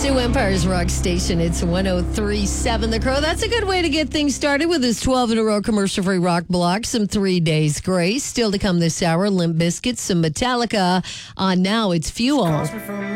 to Empire's Rock Station. It's 103.7 The Crow. That's a good way to get things started with this 12 in a row commercial-free rock block. Some 3 Days Grace. Still to come this hour, Limp Bizkit, some Metallica. On Now, it's Fuel.